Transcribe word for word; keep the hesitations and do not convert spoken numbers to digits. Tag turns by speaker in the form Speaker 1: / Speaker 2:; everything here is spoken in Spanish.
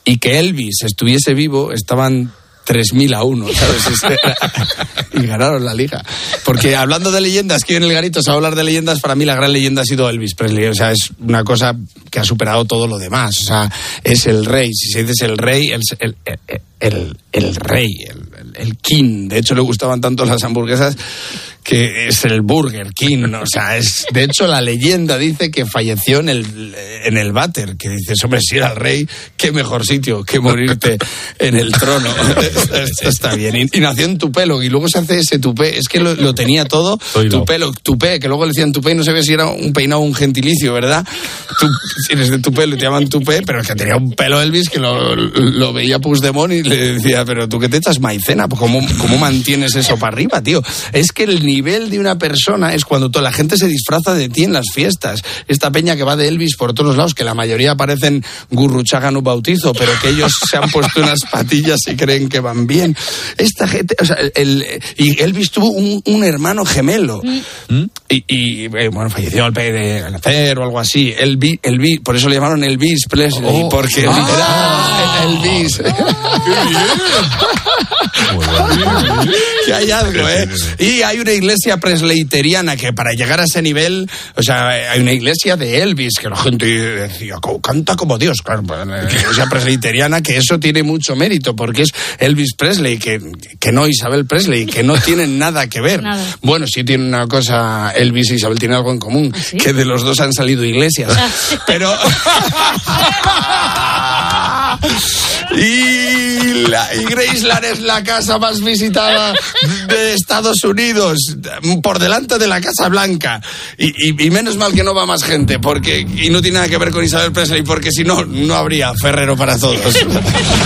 Speaker 1: y que Elvis estuviese vivo, estaban tres mil a uno, ¿sabes? Y ganaron la liga. Porque hablando de leyendas, que en el Garito se va a hablar de leyendas, para mí la gran leyenda ha sido Elvis Presley. O sea, es una cosa que ha superado todo lo demás. O sea, es el rey. Si se dice el rey, el, el, el, el, el rey, el, el king. De hecho, le gustaban tanto las hamburguesas que es el Burger King. O sea, es, de hecho, la leyenda dice que falleció en el, en el váter. Que dices, hombre, si era el rey, qué mejor sitio que morirte en el trono. Esto está bien. Y, y nació en Tupelo, y luego se hace ese tupé. Es que lo, lo tenía todo. Tupelo, tupé, que luego le decían tupé y no sabía si era un peinado o un gentilicio, ¿verdad? Tú, si eres de Tupelo y te llaman tupé, pero es que tenía un pelo Elvis que lo, lo veía Puigdemont y le decía, pero tú que te echas maicena, ¿cómo, cómo mantienes eso para arriba, tío? Es que el nivel de una persona es cuando toda la gente se disfraza de ti en las fiestas. Esta peña que va de Elvis por todos lados, que la mayoría parecen Gurruchaga no bautizo, pero que ellos se han puesto unas patillas y creen que van bien. Esta gente, o sea, el, el, y Elvis tuvo un, un hermano gemelo. ¿Mm? Y, y bueno, falleció al nacer o algo así. Elvis, Elvis, por eso le llamaron Elvis Presley, oh, porque ah, era Elvis. Que hay algo, ¿eh? Y hay una iglesia presleyteriana que para llegar a ese nivel, o sea, hay una iglesia de Elvis que la gente decía, canta como Dios, claro, la iglesia presleyteriana, que eso tiene mucho mérito porque es Elvis Presley, que, que no Isabel Presley, que no tienen nada que ver. Nada. Bueno, sí tiene una cosa, Elvis e Isabel tienen algo en común, ¿ah, sí? Que de los dos han salido iglesias. Pero... Y, la, y Graceland es la casa más visitada de Estados Unidos, por delante de la Casa Blanca. Y, y, y menos mal que no va más gente, porque y no tiene nada que ver con Isabel Presley, porque si no, no habría Ferrero para todos.